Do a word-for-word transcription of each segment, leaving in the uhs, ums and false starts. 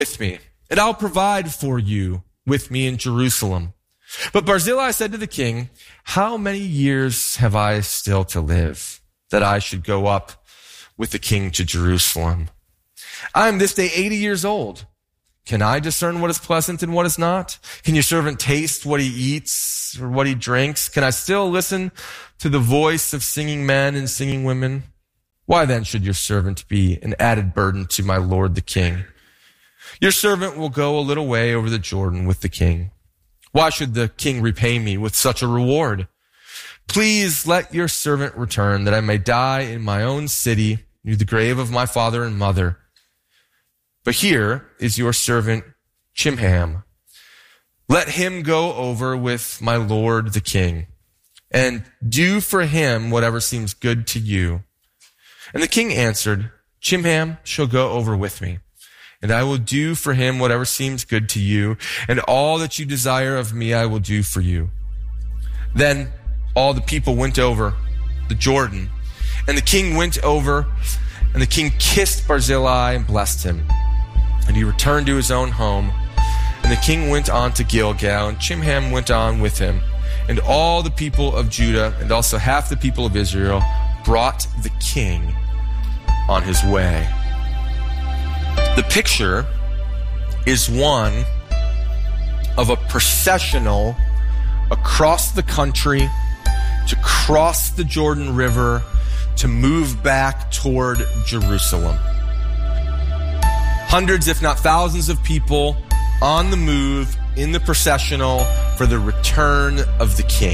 with me, and I'll provide for you with me in Jerusalem. But Barzillai said to the king, how many years have I still to live, that I should go up with the king to Jerusalem? I am this day eighty years old. Can I discern what is pleasant and what is not? Can your servant taste what he eats or what he drinks? Can I still listen to the voice of singing men and singing women? Why then should your servant be an added burden to my lord the king? Your servant will go a little way over the Jordan with the king. Why should the king repay me with such a reward? Please let your servant return, that I may die in my own city, near the grave of my father and mother. But here is your servant Chimham. Let him go over with my lord the king, and do for him whatever seems good to you. And the king answered, Chimham shall go over with me, and I will do for him whatever seems good to you, and all that you desire of me I will do for you. Then all the people went over the Jordan, and the king went over, and the king kissed Barzillai and blessed him. And he returned to his own home, and the king went on to Gilgal, and Chimham went on with him. And all the people of Judah, and also half the people of Israel, brought the king on his way. The picture is one of a processional across the country to cross the Jordan River to move back toward Jerusalem. Hundreds, if not thousands of people on the move in the processional for the return of the king.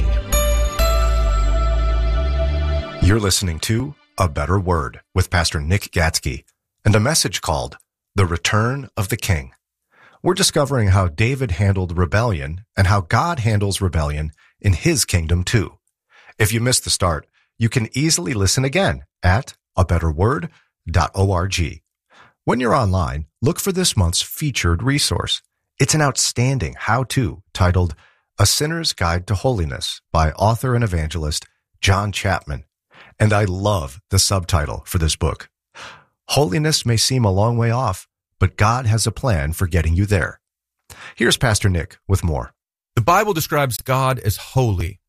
You're listening to A Better Word with Pastor Nick Gatzke and a message called The Return of the King. We're discovering how David handled rebellion and how God handles rebellion in his kingdom too. If you missed the start, you can easily listen again at a better word dot org. When you're online, look for this month's featured resource. It's an outstanding how-to titled A Sinner's Guide to Holiness by author and evangelist John Chapman. And I love the subtitle for this book. Holiness may seem a long way off, but God has a plan for getting you there. Here's Pastor Nick with more. The Bible describes God as holy.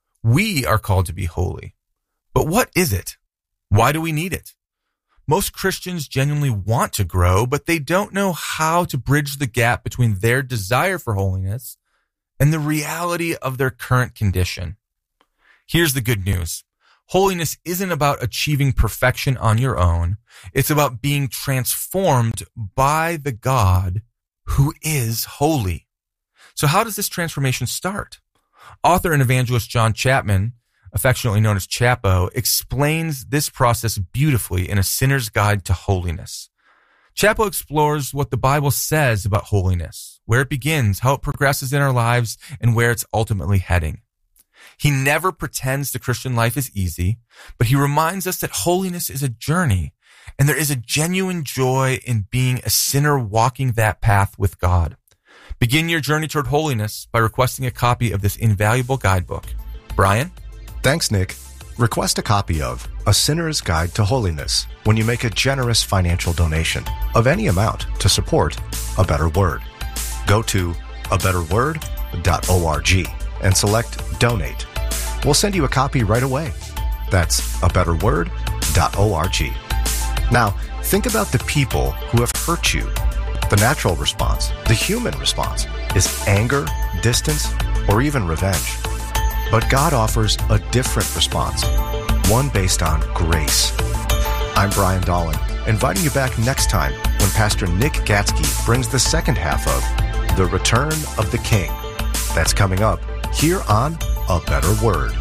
We are called to be holy. But what is it? Why do we need it? Most Christians genuinely want to grow, but they don't know how to bridge the gap between their desire for holiness and the reality of their current condition. Here's the good news. Holiness isn't about achieving perfection on your own. It's about being transformed by the God who is holy. So how does this transformation start? Author and evangelist John Chapman, affectionately known as Chapo, explains this process beautifully in A Sinner's Guide to Holiness. Chapo explores what the Bible says about holiness, where it begins, how it progresses in our lives, and where it's ultimately heading. He never pretends the Christian life is easy, but he reminds us that holiness is a journey, and there is a genuine joy in being a sinner walking that path with God. Begin your journey toward holiness by requesting a copy of this invaluable guidebook. Brian? Thanks, Nick. Request a copy of A Sinner's Guide to Holiness when you make a generous financial donation of any amount to support A Better Word. Go to a better word dot org and select Donate. We'll send you a copy right away. That's a better word dot org. Now, think about the people who have hurt you. The natural response, the human response, is anger, distance, or even revenge. But God offers a different response, one based on grace. I'm Brian Dolan, inviting you back next time when Pastor Nick Gatzke brings the second half of The Return of the King. That's coming up here on A Better Word.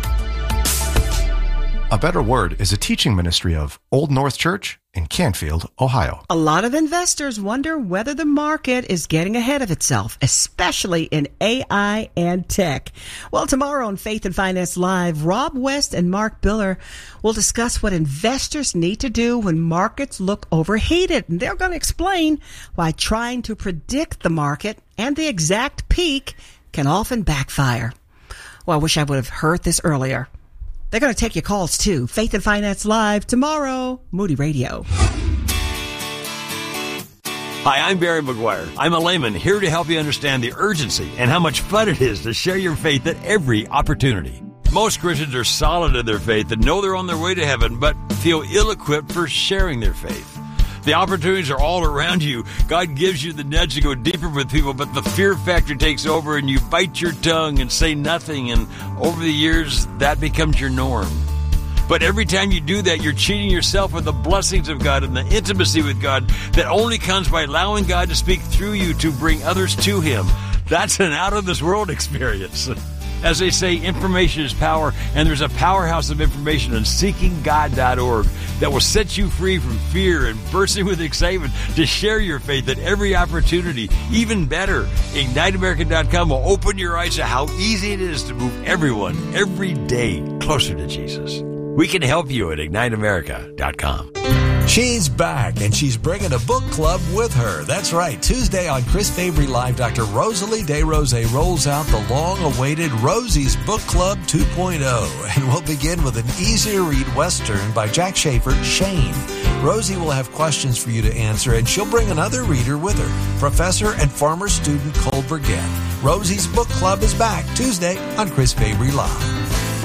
A Better Word is a teaching ministry of Old North Church in Canfield, Ohio. A lot of investors wonder whether the market is getting ahead of itself, especially in A I and tech. Well, tomorrow on Faith and Finance Live, Rob West and Mark Biller will discuss what investors need to do when markets look overheated. And they're going to explain why trying to predict the market and the exact peak can often backfire. Well, I wish I would have heard this earlier. They're going to take your calls, too. Faith and Finance Live tomorrow, Moody Radio. Hi, I'm Barry McGuire. I'm a layman here to help you understand the urgency and how much fun it is to share your faith at every opportunity. Most Christians are solid in their faith and know they're on their way to heaven, but feel ill-equipped for sharing their faith. The opportunities are all around you. God gives you the nudge to go deeper with people, but the fear factor takes over and you bite your tongue and say nothing, and over the years, that becomes your norm. But every time you do that, you're cheating yourself with the blessings of God and the intimacy with God that only comes by allowing God to speak through you to bring others to Him. That's an out-of-this-world experience. As they say, information is power, and there's a powerhouse of information on seeking god dot org that will set you free from fear and bursting with excitement to share your faith at every opportunity. Even better, Ignite America dot com will open your eyes to how easy it is to move everyone every day closer to Jesus. We can help you at Ignite America dot com. She's back, and she's bringing a book club with her. That's right. Tuesday on Chris Fabry Live, Doctor Rosalie DeRose rolls out the long-awaited Rosie's Book Club two point oh. And we'll begin with an easy-to-read Western by Jack Schaefer, Shane. Rosie will have questions for you to answer, and she'll bring another reader with her, Professor and former student Cole Burgett. Rosie's Book Club is back Tuesday on Chris Fabry Live.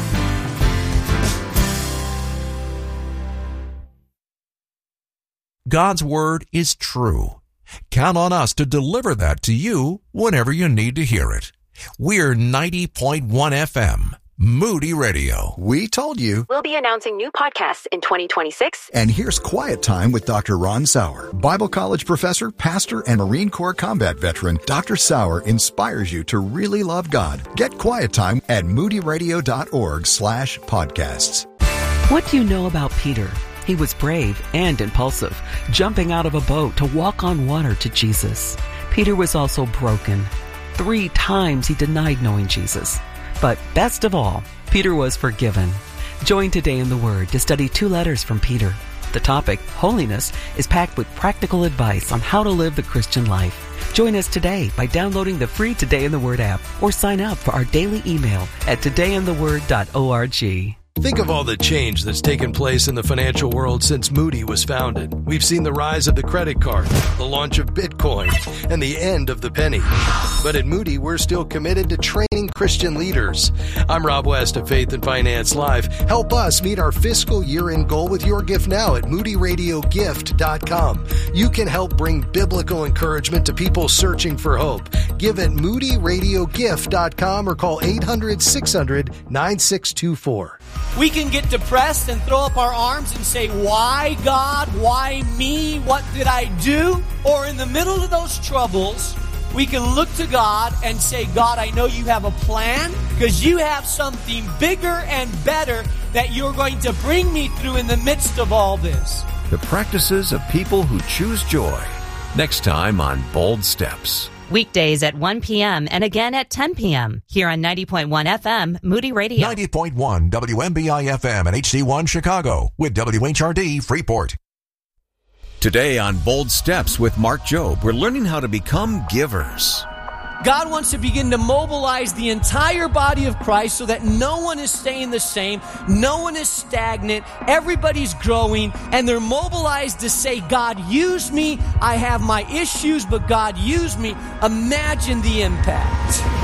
God's Word is true. Count on us to deliver that to you whenever you need to hear it. We're ninety point one F M, Moody Radio. We told you. We'll be announcing new podcasts in twenty twenty-six. And here's Quiet Time with Doctor Ron Sauer. Bible college professor, pastor, and Marine Corps combat veteran, Doctor Sauer inspires you to really love God. Get Quiet Time at moody radio dot org slash podcasts. What do you know about Peter? He was brave and impulsive, jumping out of a boat to walk on water to Jesus. Peter was also broken. Three times he denied knowing Jesus. But best of all, Peter was forgiven. Join Today in the Word to study two letters from Peter. The topic, holiness, is packed with practical advice on how to live the Christian life. Join us today by downloading the free Today in the Word app or sign up for our daily email at today in the word dot org. Think of all the change that's taken place in the financial world since Moody was founded. We've seen the rise of the credit card, the launch of Bitcoin, and the end of the penny. But at Moody, we're still committed to training Christian leaders. I'm Rob West of Faith and Finance Live. Help us meet our fiscal year-end goal with your gift now at moody radio gift dot com. You can help bring biblical encouragement to people searching for hope. Give at moody radio gift dot com or call eight hundred, six hundred, nine six two four. We can get depressed and throw up our arms and say, why God? Why me? What did I do? Or in the middle of those troubles, we can look to God and say, God, I know you have a plan because you have something bigger and better that you're going to bring me through in the midst of all this. The practices of people who choose joy. Next time on Bold Steps. Weekdays at one p.m. and again at ten p.m. here on ninety point one F M, Moody Radio. ninety point one W M B I F M and H D one Chicago with W H R D Freeport. Today on Bold Steps with Mark Jobe, we're learning how to become givers. God wants to begin to mobilize the entire body of Christ so that no one is staying the same, no one is stagnant, everybody's growing, and they're mobilized to say, God, use me. I have my issues, but God, use me. Imagine the impact.